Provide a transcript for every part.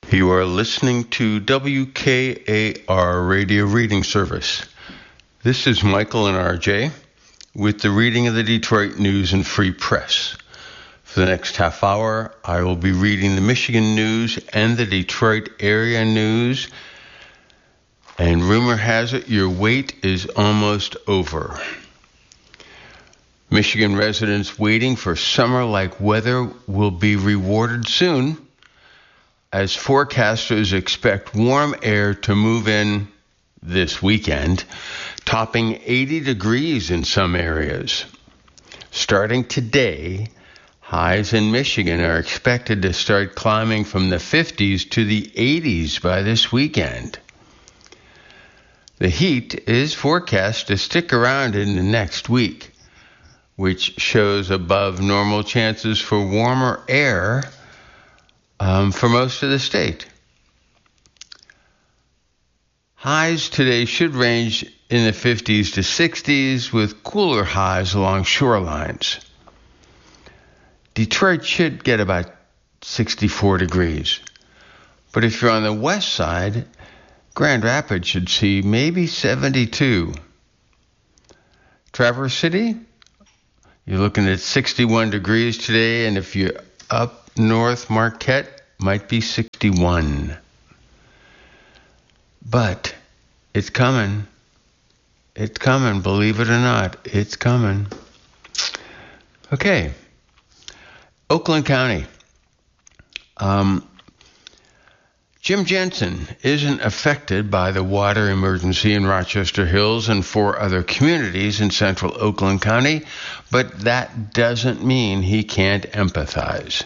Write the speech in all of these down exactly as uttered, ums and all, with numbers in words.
You are listening to W K A R Radio Reading Service. This is Michael and R J with the reading of the Detroit News and Free Press. For the next half hour, I will be reading the Michigan News and the Detroit area news. And rumor has it your wait is almost over. Michigan residents waiting for summer-like weather will be rewarded soon, as forecasters expect warm air to move in this weekend, topping eighty degrees in some areas. Starting today, highs in Michigan are expected to start climbing from the fifties to the eighties by this weekend. The heat is forecast to stick around in the next week, which shows above normal chances for warmer air Um, for most of the state. Highs today should range in the fifties to sixties with cooler highs along shorelines. Detroit should get about sixty-four degrees. But if you're on the west side, Grand Rapids should see maybe seventy-two. Traverse City, you're looking at sixty-one degrees today, and if you're up north, Marquette might be sixty-one. But it's coming. It's coming, believe it or not. It's coming. Okay. Oakland County. Um, Jim Jensen isn't affected by the water emergency in Rochester Hills and four other communities in central Oakland County, but that doesn't mean he can't empathize.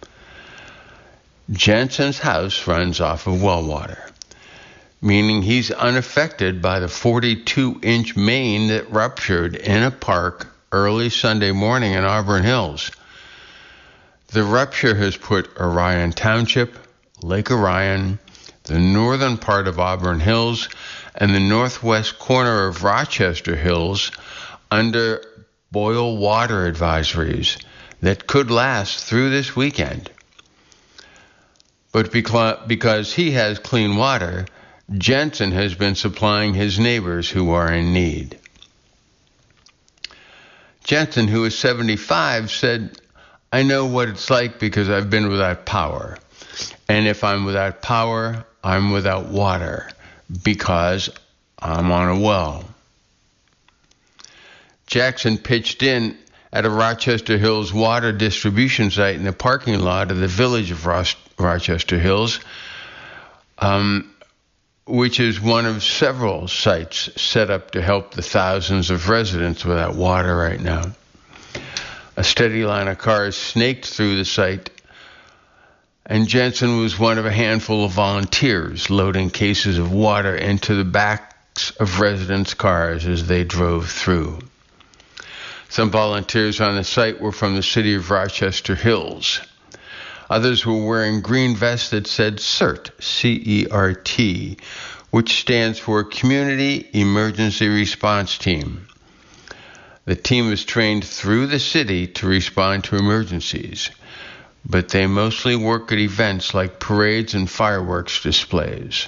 Jensen's house runs off of well water, meaning he's unaffected by the forty-two inch main that ruptured in a park early Sunday morning in Auburn Hills. The rupture has put Orion Township, Lake Orion, the northern part of Auburn Hills, and the northwest corner of Rochester Hills under boil water advisories that could last through this weekend. But because he has clean water, Jensen has been supplying his neighbors who are in need. Jensen, who is seventy-five, said, "I know what it's like because I've been without power. And if I'm without power, I'm without water because I'm on a well." Jackson pitched in at a Rochester Hills water distribution site in the parking lot of the village of Ro- Rochester Hills, um, which is one of several sites set up to help the thousands of residents without water right now. A steady line of cars snaked through the site, and Jensen was one of a handful of volunteers loading cases of water into the backs of residents' cars as they drove through. Some volunteers on the site were from the city of Rochester Hills. Others were wearing green vests that said CERT, C E R T, which stands for Community Emergency Response Team. The team is trained through the city to respond to emergencies, but they mostly work at events like parades and fireworks displays.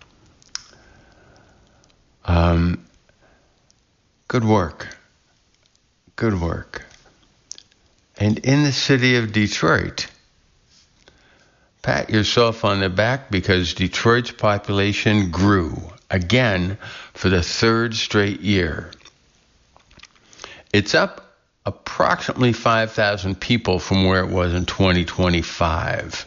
Um, good work. Good work. And in the city of Detroit, pat yourself on the back because Detroit's population grew again for the third straight year. It's up approximately five thousand people from where it was in twenty twenty-five.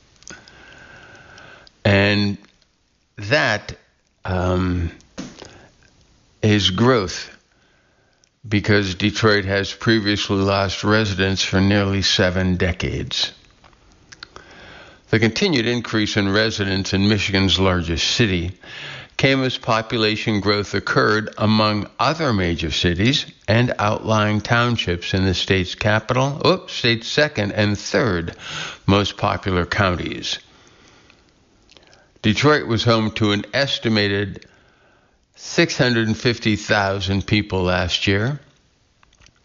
And that um, is growth, because Detroit has previously lost residents for nearly seven decades. The continued increase in residents in Michigan's largest city came as population growth occurred among other major cities and outlying townships in the state's capital, oops, state's second and third most popular counties. Detroit was home to an estimated six hundred fifty thousand people last year,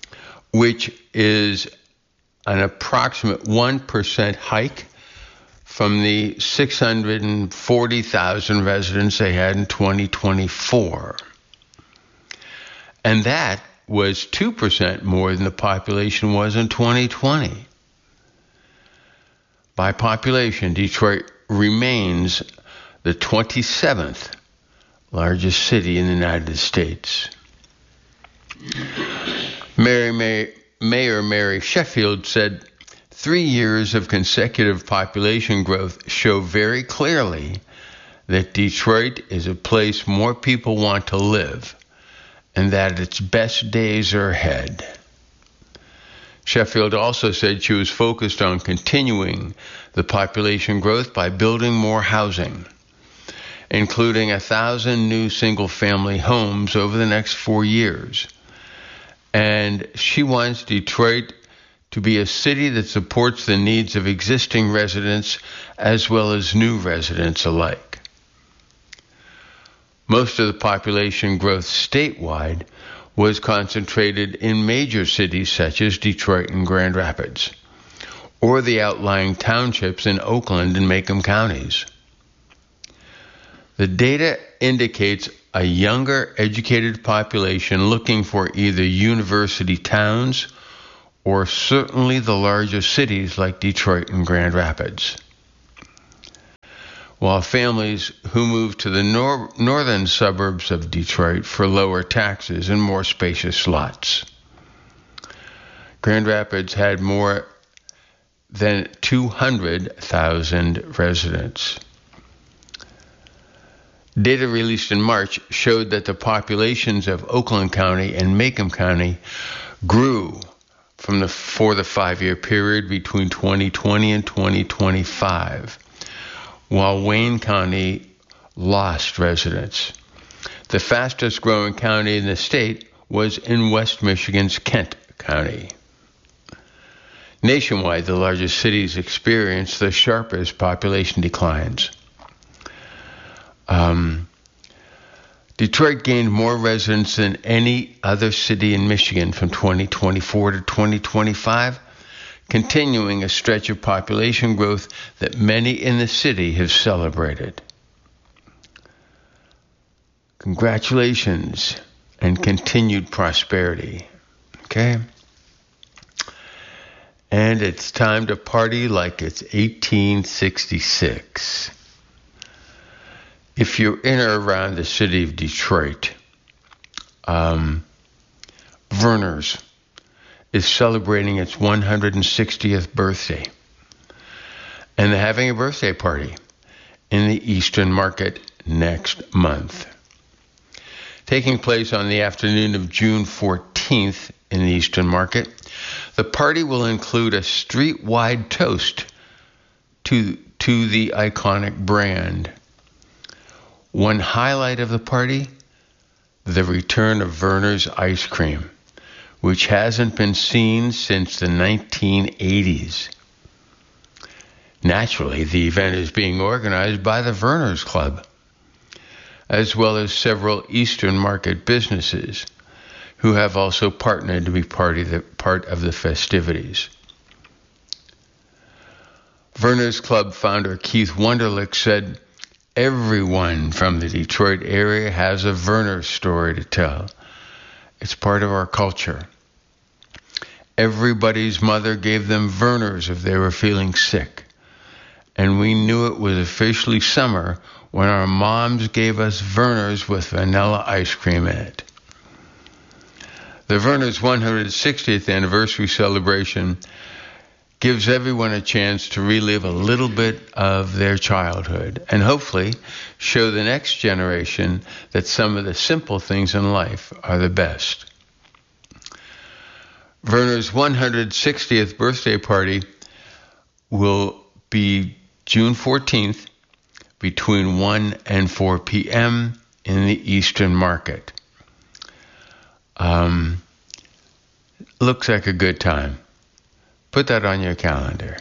which is an approximate one percent hike from the six hundred forty thousand residents they had in twenty twenty-four. And that was two percent more than the population was in twenty twenty. By population, Detroit remains the twenty-seventh largest city in the United States. Mary, May, Mayor Mary Sheffield said, three years of consecutive population growth show very clearly that Detroit is a place more people want to live and that its best days are ahead. Sheffield also said she was focused on continuing the population growth by building more housing, including a thousand new single-family homes over the next four years. And she wants Detroit to be a city that supports the needs of existing residents as well as new residents alike. Most of the population growth statewide was concentrated in major cities such as Detroit and Grand Rapids, or the outlying townships in Oakland and Macomb counties. The data indicates a younger, educated population looking for either university towns or certainly the larger cities like Detroit and Grand Rapids, while families who move to the nor- northern suburbs of Detroit for lower taxes and more spacious lots. Grand Rapids had more than two hundred thousand residents. Data released in March showed that the populations of Oakland County and Macomb County grew from the, for the five-year period between twenty twenty and twenty twenty-five, while Wayne County lost residents. The fastest growing county in the state was in West Michigan's Kent County. Nationwide, the largest cities experienced the sharpest population declines. Um, Detroit gained more residents than any other city in Michigan from twenty twenty-four to twenty twenty-five, continuing a stretch of population growth that many in the city have celebrated. Congratulations and continued prosperity. Okay? And it's time to party like it's eighteen sixty-six. If you're in or around the city of Detroit, um, Verner's is celebrating its one hundred sixtieth birthday. And they're having a birthday party in the Eastern Market next month. Taking place on the afternoon of June fourteenth in the Eastern Market, the party will include a street-wide toast to, to the iconic brand. One highlight of the party, the return of Verner's ice cream, which hasn't been seen since the nineteen eighties. Naturally, the event is being organized by the Verner's Club, as well as several Eastern Market businesses who have also partnered to be part of the, part of the festivities. Verner's Club founder Keith Wunderlich said, "Everyone from the Detroit area has a Verner story to tell. It's part of our culture. Everybody's mother gave them Verner's if they were feeling sick. And we knew it was officially summer when our moms gave us Verner's with vanilla ice cream in it." The Verner's one hundred sixtieth anniversary celebration gives everyone a chance to relive a little bit of their childhood and hopefully show the next generation that some of the simple things in life are the best. Verner's one hundred sixtieth birthday party will be June fourteenth between one and four p.m. in the Eastern Market. Um, looks like a good time. Put that on your calendar.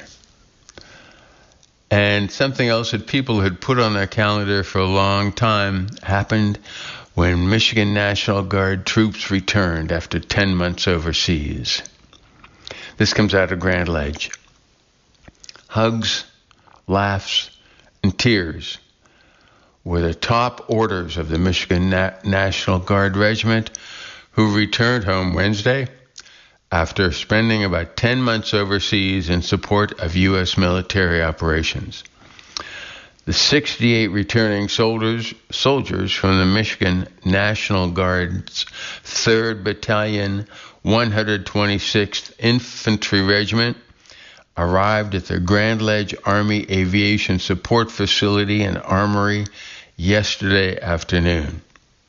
And something else that people had put on their calendar for a long time happened when Michigan National Guard troops returned after ten months overseas. This comes out of Grand Ledge. Hugs, laughs, and tears were the top orders of the Michigan Na- National Guard Regiment, who returned home Wednesday after spending about ten months overseas in support of U S military operations. The sixty-eight returning soldiers, soldiers from the Michigan National Guard's third Battalion, one hundred twenty-sixth Infantry Regiment arrived at the Grand Ledge Army Aviation Support Facility and Armory yesterday afternoon.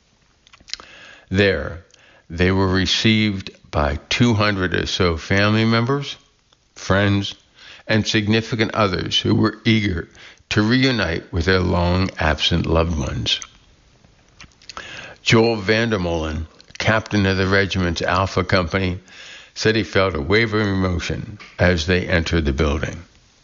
There, they were received by two hundred or so family members, friends, and significant others who were eager to reunite with their long-absent loved ones. Joel Vandermolen, captain of the regiment's Alpha Company, said he felt a wave of emotion as they entered the building.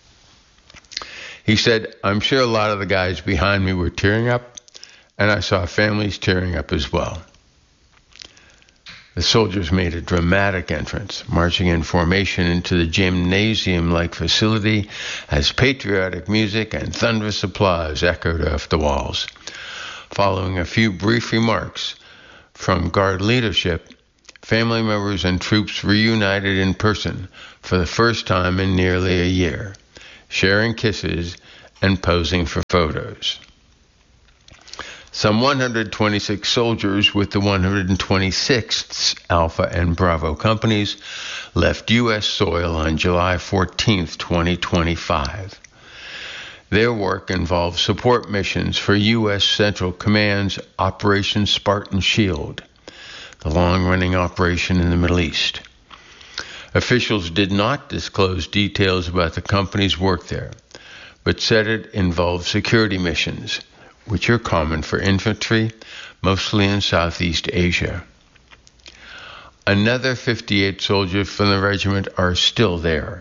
He said, "I'm sure a lot of the guys behind me were tearing up, and I saw families tearing up as well." The soldiers made a dramatic entrance, marching in formation into the gymnasium-like facility as patriotic music and thunderous applause echoed off the walls. Following a few brief remarks from Guard leadership, family members and troops reunited in person for the first time in nearly a year, sharing kisses and posing for photos. Some one hundred twenty-six soldiers with the one hundred twenty-sixth Alpha and Bravo companies left U S soil on July fourteenth, twenty twenty-five. Their work involved support missions for U S Central Command's Operation Spartan Shield, the long-running operation in the Middle East. Officials did not disclose details about the company's work there, but said it involved security missions, which are common for infantry, mostly in Southeast Asia. Another fifty-eight soldiers from the regiment are still there.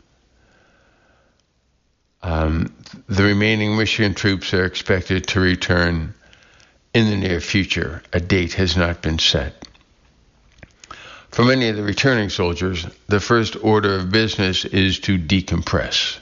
Um, the remaining Michigan troops are expected to return in the near future. A date has not been set. For many of the returning soldiers, the first order of business is to decompress.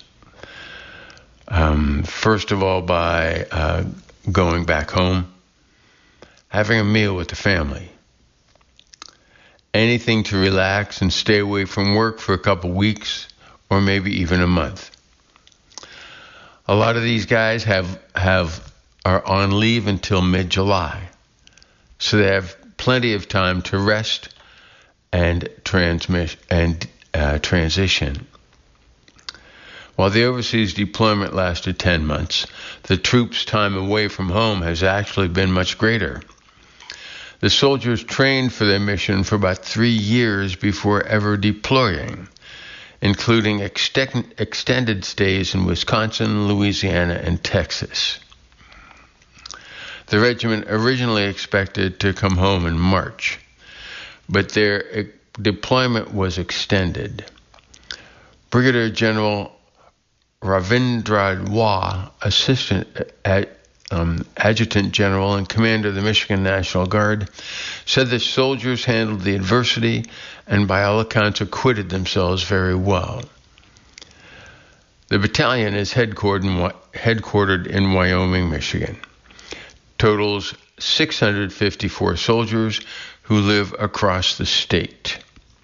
Um, first of all, by uh, going back home, having a meal with the family, anything to relax and stay away from work for a couple weeks or maybe even a month. A lot of these guys have have are on leave until mid-July, so they have plenty of time to rest and transmit and uh, transition. While the overseas deployment lasted ten months, the troops' time away from home has actually been much greater. The soldiers trained for their mission for about three years before ever deploying, including extend, extended stays in Wisconsin, Louisiana, and Texas. The regiment originally expected to come home in March, but their deployment was extended. Brigadier General Ravindra Dwa, Assistant Ad, um, Adjutant General and Commander of the Michigan National Guard, said the soldiers handled the adversity and by all accounts acquitted themselves very well. The battalion is headquartered in, headquartered in Wyoming, Michigan. Totals six hundred fifty-four soldiers who live across the state.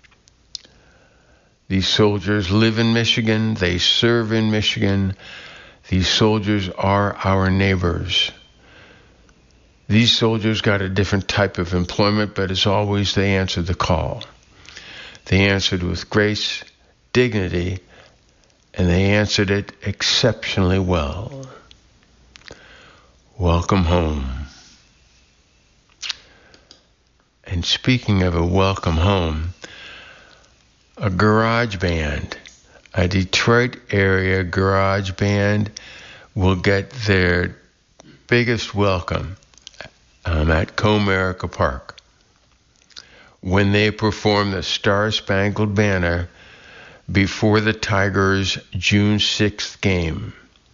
These soldiers live in Michigan. They serve in Michigan. These soldiers are our neighbors. These soldiers got a different type of employment, but as always, they answered the call. They answered with grace, dignity, and they answered it exceptionally well. Welcome home. And speaking of a welcome home, a garage band, a Detroit area garage band will get their biggest welcome um, at Comerica Park when they perform the Star-Spangled Banner before the Tigers' June sixth game.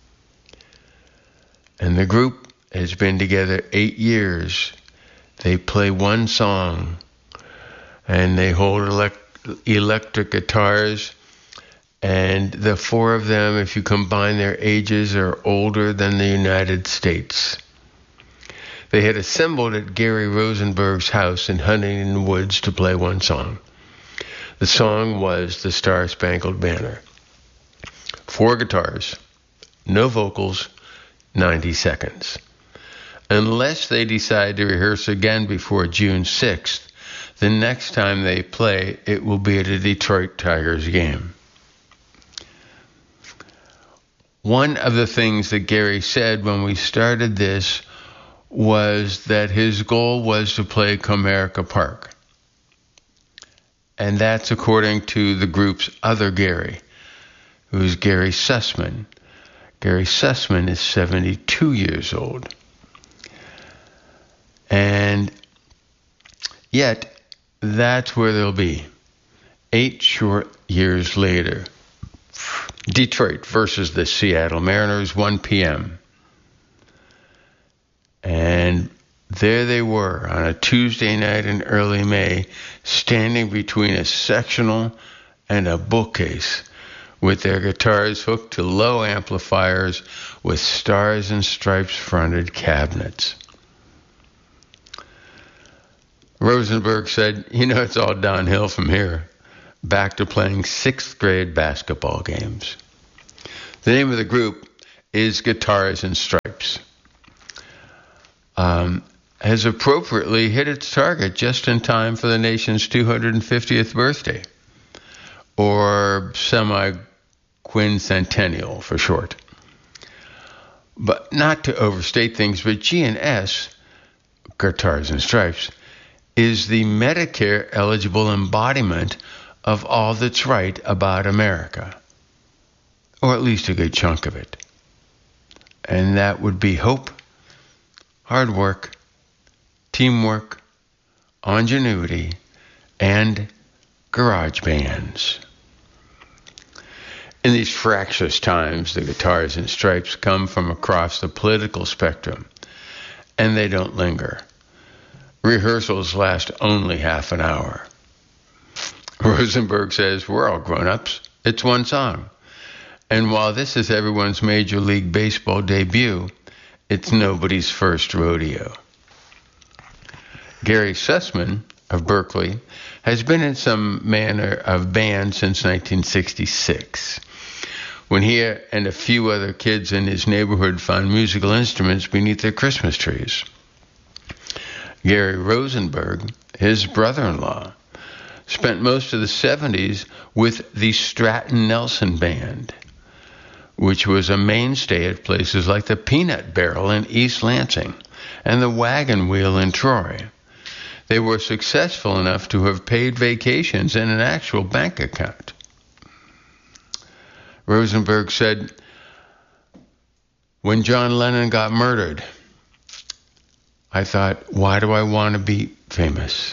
And the group has been together eight years. They play one song, and they hold elect- electric guitars And the four of them, if you combine their ages, are older than the United States. They had assembled at Gary Rosenberg's house in Huntington Woods to play one song. The song was The Star-Spangled Banner. Four guitars, no vocals, ninety seconds. Unless they decide to rehearse again before June sixth, the next time they play, it will be at a Detroit Tigers game. One of the things that Gary said when we started this was that his goal was to play Comerica Park. And that's according to the group's other Gary, who's Gary Sussman. Gary Sussman is seventy-two years old. And yet, that's where they'll be. Eight short years later. Detroit versus the Seattle Mariners, one p.m. And there they were on a Tuesday night in early May, standing between a sectional and a bookcase with their guitars hooked to low amplifiers with Stars and Stripes fronted cabinets. Rosenberg said, you know, it's all downhill from here. Back to playing sixth grade basketball games. The name of the group is Guitars and Stripes. Um, has appropriately hit its target just in time for the nation's two hundred fiftieth birthday, or semi-quincentennial for short. But not to overstate things, but G and S, Guitars and Stripes, is the Medicare-eligible embodiment of all that's right about America, or at least a good chunk of it. And that would be hope, hard work, teamwork, ingenuity, and garage bands. In these fractious times, the Guitars and Stripes come from across the political spectrum, and they don't linger. Rehearsals last only half an hour. Rosenberg says, we're all grown-ups. It's one song. And while this is everyone's Major League Baseball debut, it's nobody's first rodeo. Gary Sussman of Berkeley has been in some manner of band since nineteen sixty-six, when he and a few other kids in his neighborhood found musical instruments beneath their Christmas trees. Gary Rosenberg, his brother-in-law, spent most of the seventies with the Stratton Nelson Band, which was a mainstay at places like the Peanut Barrel in East Lansing and the Wagon Wheel in Troy. They were successful enough to have paid vacations and an actual bank account. Rosenberg said, when John Lennon got murdered, I thought, why do I want to be famous?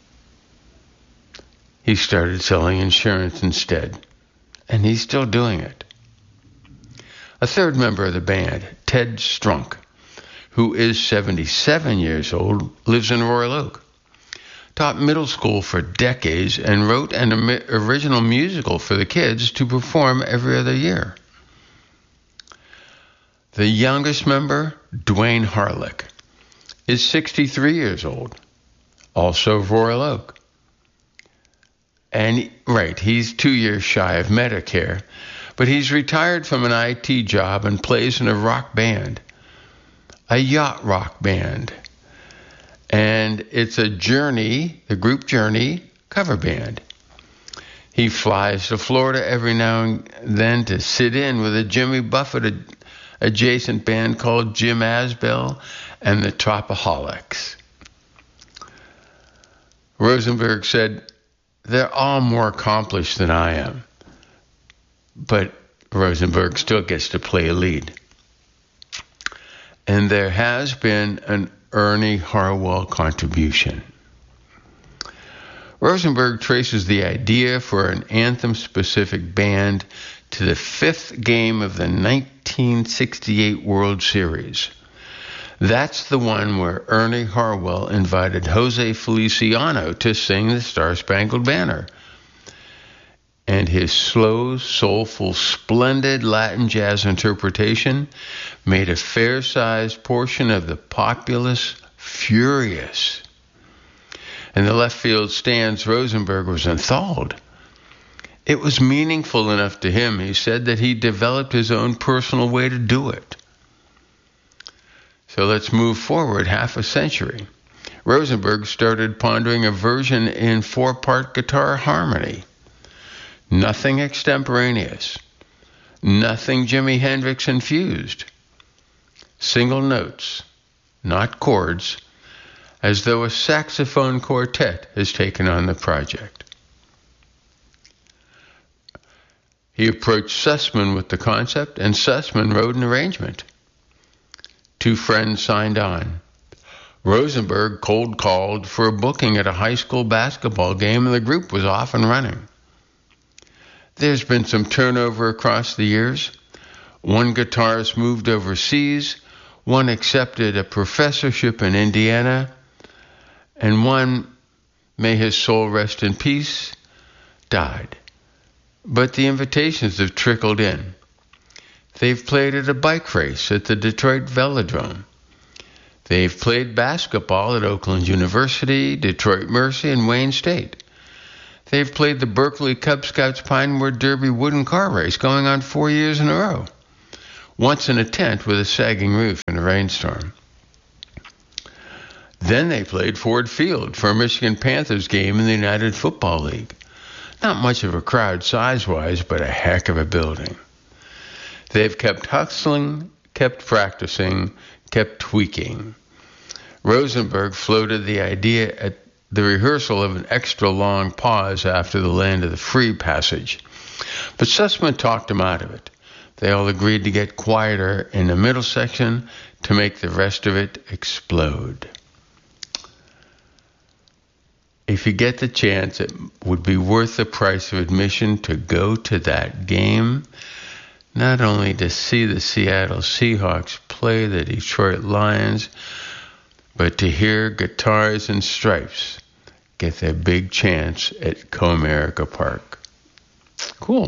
He started selling insurance instead, and he's still doing it. A third member of the band, Ted Strunk, who is seventy-seven years old, lives in Royal Oak. Taught middle school for decades and wrote an original musical for the kids to perform every other year. The youngest member, Dwayne Harlick, is sixty-three years old, also of Royal Oak. And, right, he's two years shy of Medicare, but he's retired from an I T job and plays in a rock band, a yacht rock band. And it's a Journey, the group Journey, cover band. He flies to Florida every now and then to sit in with a Jimmy Buffett adjacent band called Jim Asbell and the Tropaholics. Rosenberg said, they're all more accomplished than I am. But Rosenberg still gets to play a lead. And there has been an Ernie Harwell contribution. Rosenberg traces the idea for an anthem-specific band to the fifth game of the nineteen sixty-eight World Series. That's the one where Ernie Harwell invited Jose Feliciano to sing the Star-Spangled Banner. and his slow, soulful, splendid Latin jazz interpretation made a fair-sized portion of the populace furious. In the left field stands, Rosenberg was enthralled. It was meaningful enough to him, he said, that he developed his own personal way to do it. So let's move forward half a century. Rosenberg started pondering a version in four-part guitar harmony. Nothing extemporaneous. Nothing Jimi Hendrix infused. Single notes, not chords, as though a saxophone quartet has taken on the project. He approached Sussman with the concept, and Sussman wrote an arrangement. Two friends signed on. Rosenberg cold-called for a booking at a high school basketball game, and the group was off and running. There's been some turnover across the years. One guitarist moved overseas, one accepted a professorship in Indiana, and one, may his soul rest in peace, died. But the invitations have trickled in. They've played at a bike race at the Detroit Velodrome. They've played basketball at Oakland University, Detroit Mercy, and Wayne State. They've played the Berkeley Cub Scouts Pinewood Derby wooden car race going on four years in a row, once in a tent with a sagging roof in a rainstorm. Then they played Ford Field for a Michigan Panthers game in the United Football League. Not much of a crowd size-wise, but a heck of a building. They've kept hustling, kept practicing, kept tweaking. Rosenberg floated the idea at the rehearsal of an extra long pause after the Land of the Free passage. But Sussman talked him out of it. They all agreed to get quieter in the middle section to make the rest of it explode. If you get the chance, it would be worth the price of admission to go to that game, not only to see the Seattle Seahawks play the Detroit Lions, but to hear Guitars and Stripes get their big chance at Comerica Park. Cool.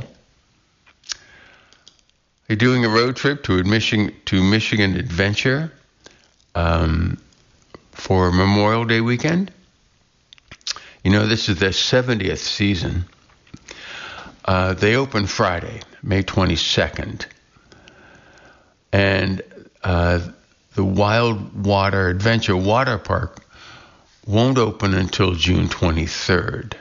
They're doing a road trip to Michigan, to Michigan Adventure um, for Memorial Day weekend. You know, this is their seventieth season. Uh, they open Friday, May twenty-second. And uh, the Wild Water Adventure Water Park won't open until June twenty-third.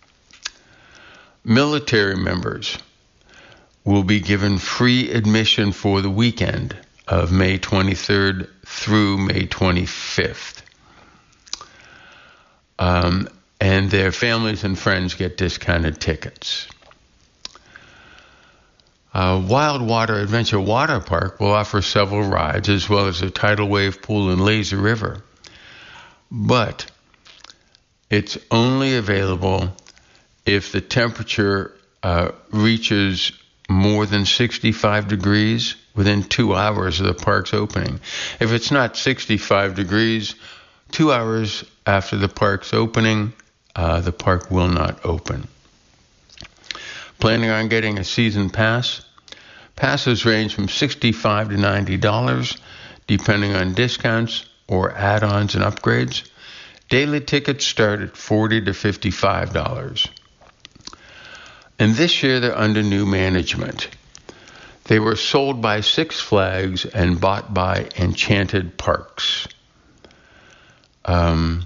Military members will be given free admission for the weekend of May twenty-third through May twenty-fifth. Um, and their families and friends get discounted tickets. Uh, Wild Water Adventure Water Park will offer several rides as well as a tidal wave pool and lazy river. But it's only available if the temperature uh, reaches more than sixty-five degrees within two hours of the park's opening. If it's not sixty-five degrees, two hours after the park's opening, uh, the park will not open. Planning on getting a season pass? Passes range from sixty-five dollars to ninety dollars, depending on discounts or add-ons and upgrades. Daily tickets start at forty dollars to fifty-five dollars. And this year they're under new management. They were sold by Six Flags and bought by Enchanted Parks. Um,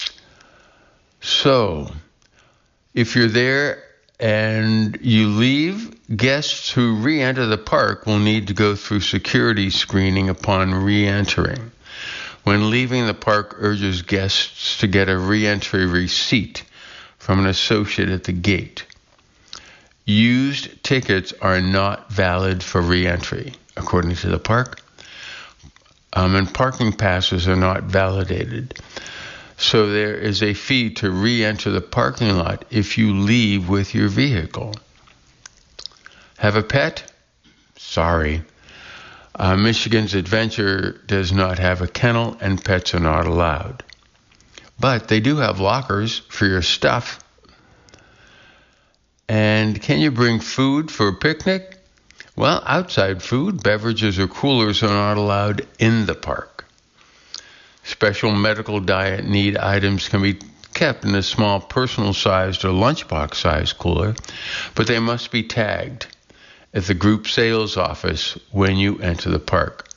so, if you're there and you leave, guests who re-enter the park will need to go through security screening upon re-entering. When leaving, the park urges guests to get a re-entry receipt from an associate at the gate. Used tickets are not valid for re-entry, according to the park, um, and parking passes are not validated. So there is a fee to re-enter the parking lot if you leave with your vehicle. Have a pet? Sorry. Uh, Michigan's Adventure does not have a kennel and pets are not allowed. But they do have lockers for your stuff. And can you bring food for a picnic? Well, outside food, beverages, or coolers are not allowed in the park. Special medical diet need items can be kept in a small personal-sized or lunchbox-sized cooler, but they must be tagged at the group sales office when you enter the park.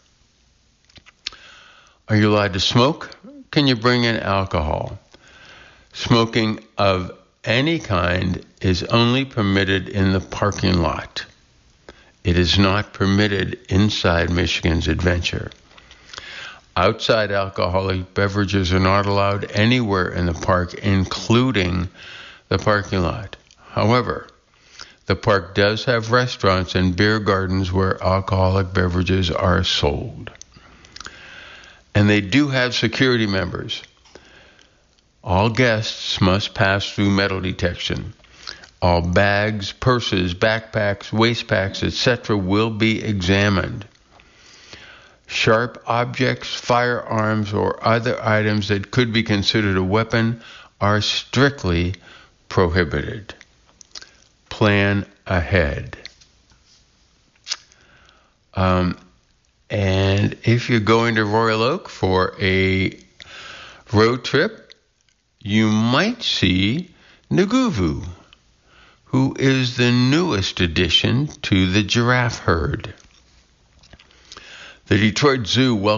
Are you allowed to smoke? Can you bring in alcohol? Smoking of any kind is only permitted in the parking lot. It is not permitted inside Michigan's Adventure. Outside alcoholic beverages are not allowed anywhere in the park, including the parking lot. However, the park does have restaurants and beer gardens where alcoholic beverages are sold. And they do have security members. All guests must pass through metal detection. All bags, purses, backpacks, waist packs, et cetera will be examined. Sharp objects, firearms, or other items that could be considered a weapon are strictly prohibited. Plan ahead. Um, and if you're going to Royal Oak for a road trip, you might see Nguvu, who is the newest addition to the giraffe herd. The Detroit Zoo welcomes